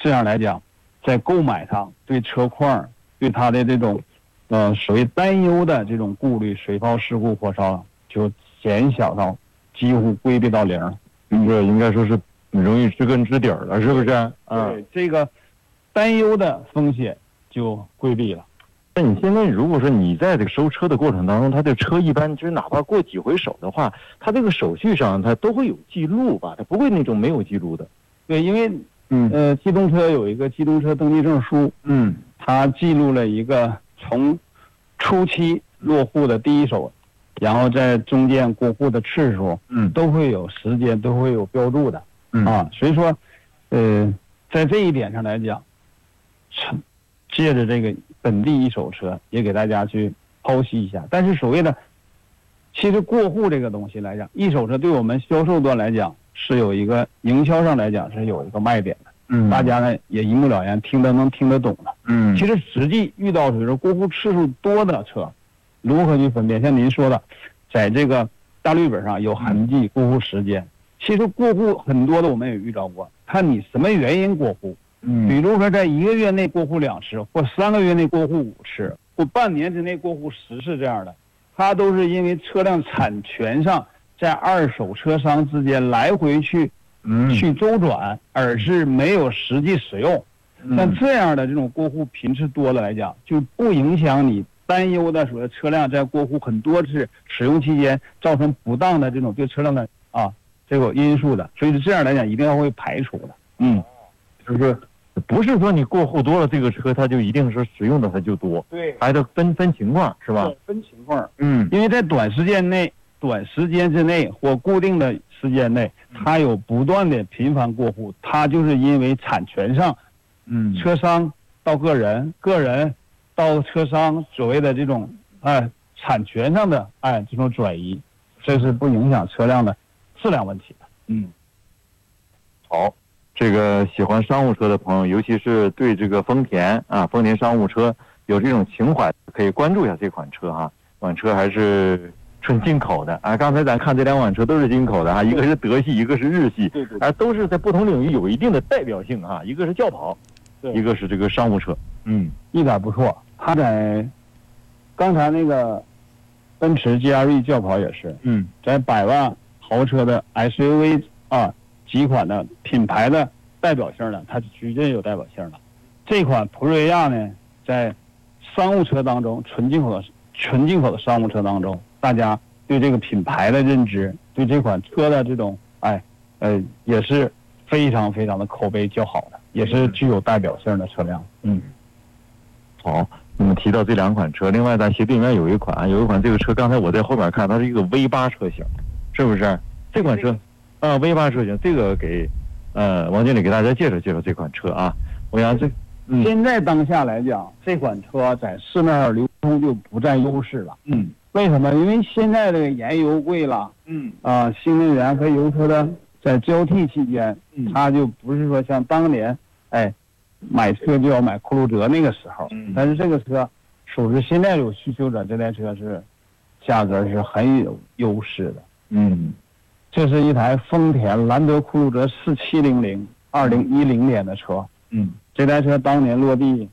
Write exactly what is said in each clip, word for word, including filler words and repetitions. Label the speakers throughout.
Speaker 1: 这样来讲，在购买上对车况、对它的这种呃所谓担忧的这种顾虑，水泡事故火烧就减小到几乎规避到零。
Speaker 2: 这应该说是容易知根知底儿了，是不是？
Speaker 1: 啊，对，这个担忧的风险就规避了。
Speaker 2: 那你现在如果说你在这个收车的过程当中，他这车一般就是哪怕过几回手的话，他这个手续上他都会有记录吧？他不会那种没有记录的。
Speaker 1: 对，因为嗯呃，机动车有一个机动车登记证书，
Speaker 2: 嗯，
Speaker 1: 它记录了一个从初期落户的第一手，然后在中间过户的次数，
Speaker 2: 嗯，
Speaker 1: 都会有时间，都会有标注的，
Speaker 2: 嗯
Speaker 1: 啊，所以说，呃，在这一点上来讲，借着这个本地一手车，也给大家去剖析一下。但是所谓的，其实过户这个东西来讲，一手车对我们销售端来讲是有一个营销上来讲是有一个卖点的，
Speaker 2: 嗯，
Speaker 1: 大家呢也一目了然，听得能听得懂的，
Speaker 2: 嗯，
Speaker 1: 其实实际遇到就是过户次数多的车，如何去分辨？像您说的，在这个大绿本上有痕迹、过户时间，其实过户很多的我们也遇到过，看你什么原因过户。
Speaker 2: 嗯，
Speaker 1: 比如说在一个月内过户两次，或三个月内过户五次，或半年之内过户十次这样的，它都是因为车辆产权上在二手车商之间来回去
Speaker 2: 嗯
Speaker 1: 去周转，而是没有实际使用。像这样的这种过户频次多了来讲，就不影响你担忧的说车辆在过户很多次使用期间造成不当的这种对车辆的啊这个因素的，所以这样来讲一定要会排除的。
Speaker 2: 嗯，就是不是说你过户多了这个车它就一定是使用的它就多，
Speaker 1: 对，
Speaker 2: 还得分分情况是吧？
Speaker 1: 分情况。
Speaker 2: 嗯，
Speaker 1: 因为在短时间内、短时间之内或固定的时间内，它有不断的频繁过户，它就是因为产权上，
Speaker 2: 嗯，
Speaker 1: 车商到个人，个人到车商所谓的这种哎产权上的哎这种转移，这是不影响车辆的质量问题的。
Speaker 2: 嗯，好，这个喜欢商务车的朋友，尤其是对这个丰田啊丰田商务车有这种情怀，可以关注一下这款车哈。这款车还是纯进口的啊！刚才咱看这两款车都是进口的啊，一个是德系，一个是日系，
Speaker 1: 对对，
Speaker 2: 啊，都是在不同领域有一定的代表性啊。一个是轿跑，
Speaker 1: 对，
Speaker 2: 一个是这个商务车。嗯，
Speaker 1: 一点不错。它在刚才那个奔驰 G R V 轿跑也是，
Speaker 2: 嗯，
Speaker 1: 在百万豪车的 S U V 啊几款的品牌的代表性呢，它绝对有代表性的。这款普锐亚呢，在商务车当中，纯进口的纯进口的商务车当中，大家对这个品牌的认知，对这款车的这种哎呃也是非常非常的口碑较好的，也是具有代表性的车辆。
Speaker 2: 嗯，好。那么提到这两款车，另外咱斜对面有一款，有一款这个车，刚才我在后面看，它是一个 V 八 车型，是不是？这款车啊 V 八 车型，这个给呃王经理给大家介绍介绍这款车啊。我想这、
Speaker 1: 嗯、现在当下来讲，这款车在市面上流通就不占优势了。
Speaker 2: 嗯，
Speaker 1: 为什么？因为现在这个燃油贵了，
Speaker 2: 嗯
Speaker 1: 啊，新能源和油车的在交替期间，
Speaker 2: 嗯，
Speaker 1: 它就不是说像当年，哎。买车就要买酷路泽那个时候，
Speaker 2: 嗯，
Speaker 1: 但是这个车属实现在有需求者，这台车是价格是很有优势的。
Speaker 2: 嗯，
Speaker 1: 这是一台丰田兰德酷路泽四七零零二零一零年的车。
Speaker 2: 嗯，
Speaker 1: 这台车当年落地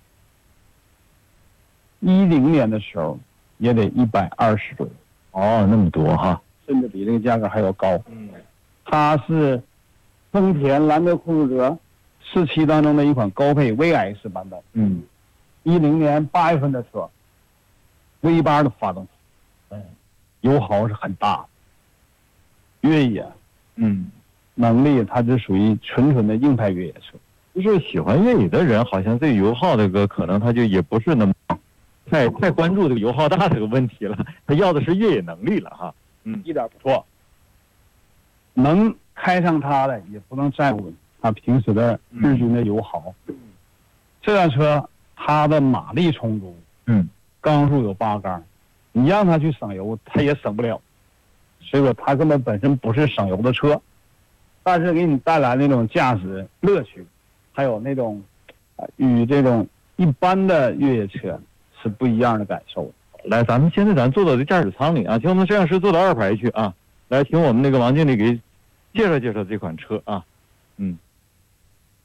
Speaker 1: 一零年的时候也得一百二十左右。
Speaker 2: 哦，那么多哈，
Speaker 1: 甚至比这个价格还要高。
Speaker 2: 嗯，
Speaker 1: 它是丰田兰德酷路泽四期当中的一款高配 V X 版本。
Speaker 2: 嗯，
Speaker 1: 一零年八月份的车 ，V 八 的发动机，嗯，油耗是很大，越野，
Speaker 2: 嗯，
Speaker 1: 能力它是属于纯纯的硬派越野车。
Speaker 2: 就是喜欢越野的人，好像这油耗这个可能他就也不是那么太太关注这个油耗大这个问题了，他要的是越野能力了哈。嗯，
Speaker 1: 一点不错。能开上它的也不能在乎它平时的日均的油耗。嗯、这辆车它的马力充足，
Speaker 2: 嗯，
Speaker 1: 缸数有八缸，你让它去省油，它也省不了。所以说它根本本身不是省油的车，但是给你带来那种驾驶乐趣，还有那种呃与这种一般的越野车是不一样的感受。
Speaker 2: 来，咱们现在咱坐到这驾驶舱里啊，请我们摄像师坐到二排去啊，来，请我们那个王经理给介绍介绍这款车啊，嗯。